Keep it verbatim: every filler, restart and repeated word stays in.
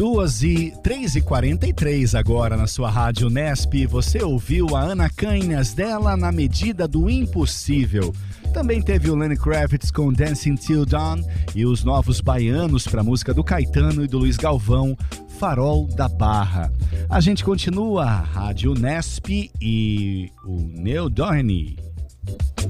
Duas e três e quarenta e três agora na sua rádio Nesp. Você ouviu a Ana Canhas dela Na Medida do Impossível. Também teve o Lenny Kravitz com Dancing Till Dawn e os Novos Baianos para a música do Caetano e do Luiz Galvão, Farol da Barra. A gente continua a Rádio Nesp e o Neil Doheny.